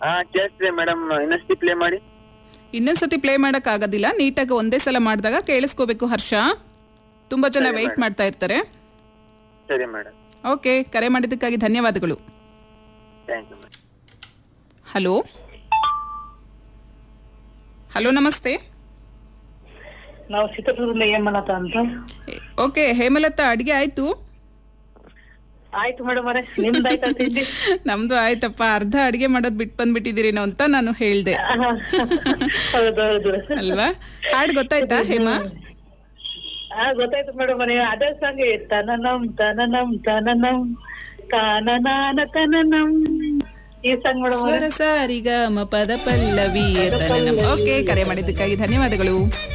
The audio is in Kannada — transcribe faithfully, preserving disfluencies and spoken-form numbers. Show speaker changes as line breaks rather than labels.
ಹಾ ಕೇಳಿಸ್ತಿದೆ ಮೇಡಮ್, ಇನ್ನೊಂದ್ಸತಿ ಪ್ಲೇ ಮಾಡಿ.
ಇನ್ನೊಂದ್ಸತಿ ಪ್ಲೇ ಮಾಡಕ್ ಆಗೋದಿಲ್ಲ, ನೀಟಾಗಿ ಒಂದೇ ಸಲ ಮಾಡಿದಾಗ ಕೇಳಿಸ್ಕೋಬೇಕು ಹರ್ಷ. ತುಂಬಾ ಜನ
ಸರಿ
ವೆಯ್ಟ್
madam.
ಮಾಡ್ತಾ ಇರ್ತಾರೆ.
ಸರಿ ಮೇಡಮ್,
ಓಕೆ, ಕರೆ ಮಾಡಿದ್ದಕ್ಕಾಗಿ ಧನ್ಯವಾದಗಳು.
Thank you madam.
Hello hello ನಮಸ್ತೆ.
ನಾವು ಚಿತ್ರದುರ್ಗದಿಂದ ಹೇಮಲತಾ ಅಂತ.
ಓಕೆ ಹೇಮಲತಾ, ಅಡಿಗೆ ಆಯ್ತು?
ಆಯ್ತು ಮೇಡಮ್ ಅವರೇ, ನಿಮ್ದಾಯ್ತಾ ತಿಂಡಿ?
ನಮ್ದು ಆಯ್ತಪ್ಪ, ಅರ್ಧ ಅಡಿಗೆ ಮಾಡೋದ್ ಬಿಟ್ಟು ಬಂದ್ಬಿಟ್ಟಿದ್ದೀರೇನೋ ಅಂತ ನಾನು ಹೇಳ್ದೆ.
ಹೌದೌದು
ಅಲ್ವಾ? ಹಾಡ್ ಗೊತ್ತಾಯ್ತಾ ಹೇಮಾ?
ಹಾ ಗೊತ್ತಾಯ್ತು ಮೇಡಮ್ ಅವರೇ, ಅದೇ ಸಾಂಗ್ ತನನಂ ತನನಂ ತನನಂ ತಾನನಾನ ತನನಂ, ಈ ಸಾಂಗ್ ಮೇಡಮ್ ಅವರೇ.
ಸ್ವರ ಸಾರಿಗ ಮ ಪದ ಪಲ್ಲವಿ ತನನಂ. ಓಕೆ, ಕರೆ ಮಾಡಿದ್ದಕ್ಕಾಗಿ ಧನ್ಯವಾದಗಳು.